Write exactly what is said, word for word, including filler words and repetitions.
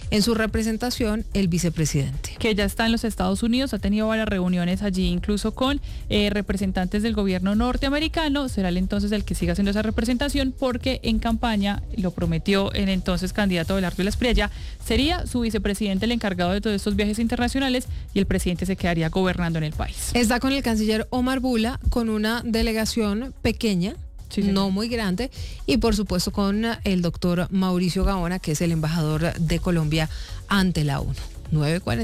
En su representación, el vicepresidente. Que ya está en los Estados Unidos, ha tenido varias reuniones allí, incluso con eh, representantes del gobierno norteamericano. Será él entonces el que siga haciendo esa representación, porque en campaña lo prometió el entonces candidato Abelardo Espriella, sería su vicepresidente el encargado de todos estos viajes internacionales y el presidente se quedaría gobernando en el país. Está con el canciller Omar Bula, con una delegación pequeña, sí, no muy grande, y por supuesto con el doctor Mauricio Gaona, que es el embajador de Colombia ante la ONU. nueve cuarenta